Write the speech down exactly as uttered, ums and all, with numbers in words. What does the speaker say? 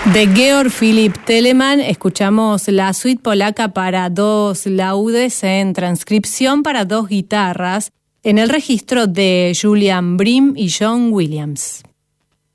De Georg Philipp Telemann escuchamos la suite polaca para dos laudes en transcripción para dos guitarras en el registro de Julian Bream y John Williams.